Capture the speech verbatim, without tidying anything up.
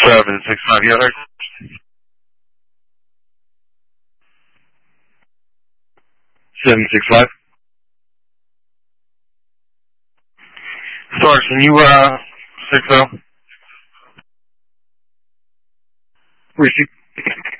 Seven six five. You heard? Seven six five. Sarge, can you uh six zero? Receive.